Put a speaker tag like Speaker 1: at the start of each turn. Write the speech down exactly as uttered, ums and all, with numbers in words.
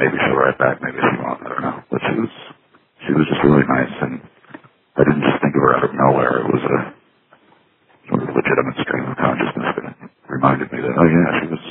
Speaker 1: maybe she'll write back, maybe she won't, I don't know. But she was, she was just really nice, and I didn't just think of her out of nowhere. It was a sort of legitimate stream of consciousness that reminded me that, oh yeah, she was